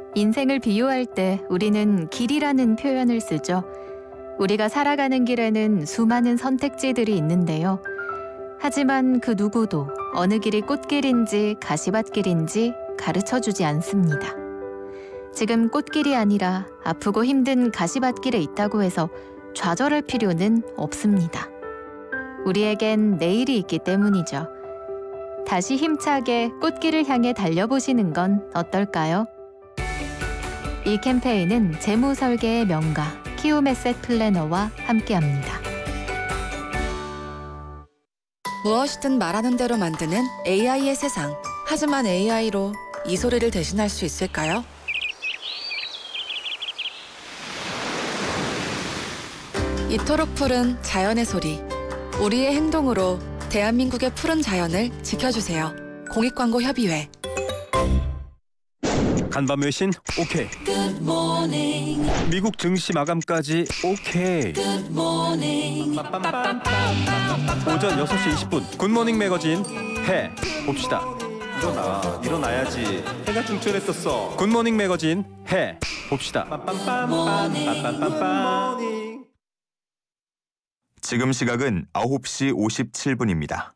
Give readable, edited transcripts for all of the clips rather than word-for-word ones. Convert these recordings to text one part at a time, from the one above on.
인생을 비유할 때 우리는 길이라는 표현을 쓰죠. 우리가 살아가는 길에는 수많은 선택지들이 있는데요. 하지만 그 누구도 어느 길이 꽃길인지 가시밭길인지 가르쳐주지 않습니다. 지금 꽃길이 아니라 아프고 힘든 가시밭길에 있다고 해서 좌절할 필요는 없습니다. 우리에겐 내일이 있기 때문이죠. 다시 힘차게 꽃길을 향해 달려보시는 건 어떨까요? 이 캠페인은 재무설계의 명가 키움에셋 플래너와 함께합니다. 무엇이든 말하는 대로 만드는 AI의 세상. 하지만 AI로 이 소리를 대신할 수 있을까요? 이토록 푸른 자연의 소리. 우리의 행동으로 대한민국의 푸른 자연을 지켜주세요. 공익광고협의회. 간밤 외신 오케이. 미국 증시 마감까지 오케이. 오전 6시 20분 굿모닝 매거진 해 봅시다. 일어나야지. 해가 중천했었어. 굿모닝 매거진 해 봅시다. 지금 시각은 9시 57분입니다.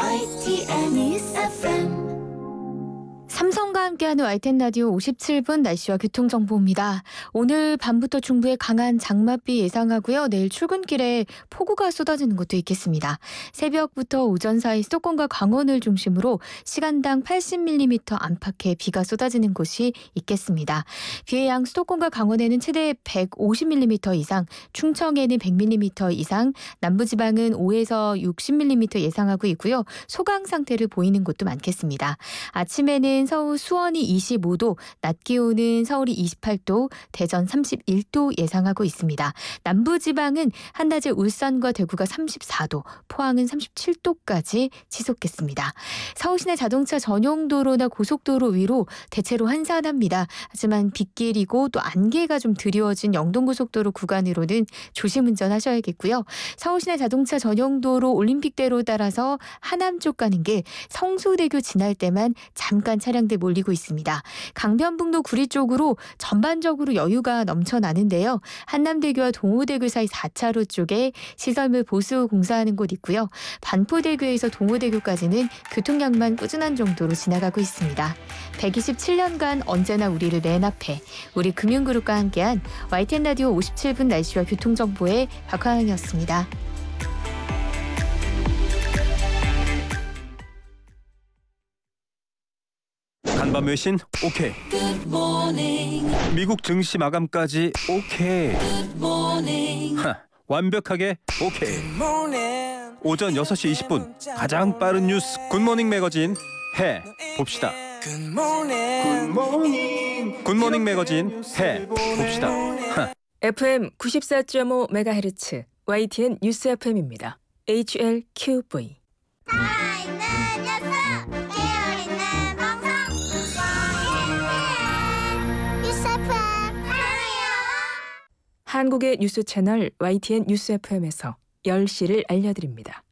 삼성과 함께하는 YTN 라디오 57분 날씨와 교통정보입니다. 오늘 밤부터 중부에 강한 장맛비 예상하고요. 내일 출근길에 폭우가 쏟아지는 곳도 있겠습니다. 새벽부터 오전 사이 수도권과 강원을 중심으로 시간당 80mm 안팎의 비가 쏟아지는 곳이 있겠습니다. 비의 양 수도권과 강원에는 최대 150mm 이상, 충청에는 100mm 이상, 남부지방은 5에서 60mm 예상하고 있고요. 소강 상태를 보이는 곳도 많겠습니다. 아침에는 서울 수원이 25도, 낮 기온은 서울이 28도, 대전 31도 예상하고 있습니다. 남부지방은 한낮에 울산과 대구가 34도, 포항은 37도까지 치솟겠습니다. 서울시내 자동차 전용도로나 고속도로 위로 대체로 한산합니다. 하지만 빗길이고 또 안개가 좀 드리워진 영동고속도로 구간으로는 조심 운전하셔야겠고요. 서울시내 자동차 전용도로 올림픽대로 따라서 하남 쪽 가는 길 성수대교 지날 때만 잠깐 차량들 몰리고 있습니다. 강변북로 구리 쪽으로 전반적으로 여유가 넘쳐나는데요. 한남대교와 동호대교 사이 4차로 쪽에 시설물 보수 공사하는 곳 있고요. 반포대교에서 동호대교까지는 교통량만 꾸준한 정도로 지나가고 있습니다. 127년간 언제나 우리를 맨 앞에 우리 금융그룹과 함께한 YTN 라디오 57분 날씨와 교통정보의 박화영이었습니다. 간밤 외신 오케이. 미국 증시 마감까지 오케이. 완벽하게 오케이. 오전 6시 20분 가장 빠른 뉴스 굿모닝 매거진 해 봅시다. 굿모닝 매거진 해 봅시다. FM 94.5MHz YTN 뉴스 FM입니다. HLQV. 한국의 뉴스 채널 YTN 뉴스 FM에서 10시를 알려드립니다.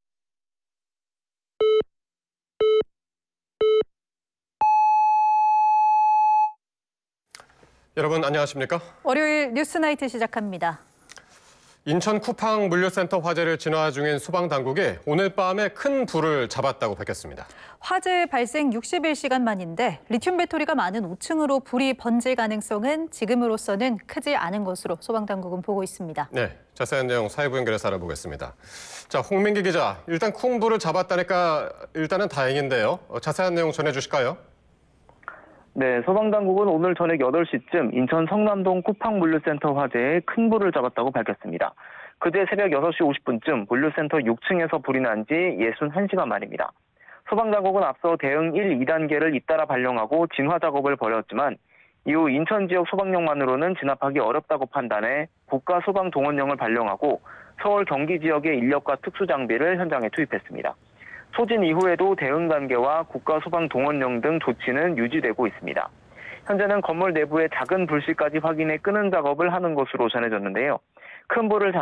여러분 안녕하십니까? 월요일 뉴스나이트 시작합니다. 인천 쿠팡 물류센터 화재를 진화 중인 소방당국이 오늘 밤에 큰 불을 잡았다고 밝혔습니다. 화재 발생 61시간 만인데 리튬 배터리가 많은 5층으로 불이 번질 가능성은 지금으로서는 크지 않은 것으로 소방당국은 보고 있습니다. 네, 자세한 내용 사회부 연결해서 알아보겠습니다. 자, 홍민기 기자, 일단 큰 불을 잡았다니까 일단은 다행인데요. 자세한 내용 전해주실까요? 네, 소방당국은 오늘 저녁 8시쯤 인천 성남동 쿠팡 물류센터 화재에 큰 불을 잡았다고 밝혔습니다. 그제 새벽 6시 50분쯤 물류센터 6층에서 불이 난 지 61시간 만입니다. 소방당국은 앞서 대응 1, 2단계를 잇따라 발령하고 진화 작업을 벌였지만 이후 인천 지역 소방력만으로는 진압하기 어렵다고 판단해 국가소방동원령을 발령하고 서울 경기 지역의 인력과 특수장비를 현장에 투입했습니다. 소진 이후에도 대응 단계와 국가소방동원령 등 조치는 유지되고 있습니다. 현재는 건물 내부의 작은 불씨까지 확인해 끄는 작업을 하는 것으로 전해졌는데요. 큰 불을